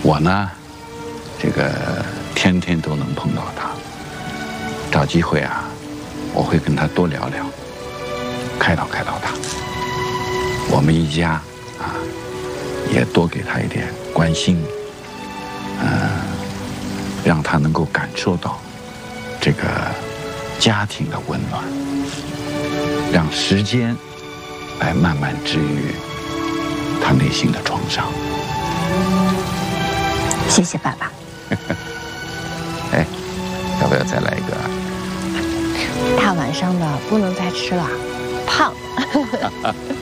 我呢，这个天天都能碰到他，找机会啊，我会跟他多聊聊，开导开导他。我们一家啊，也多给他一点关心，让他能够感受到这个家庭的温暖，让时间来慢慢治愈他内心的创伤。 谢谢爸爸。 哎，要不要再来一个？ 大晚上的不能再吃了，胖。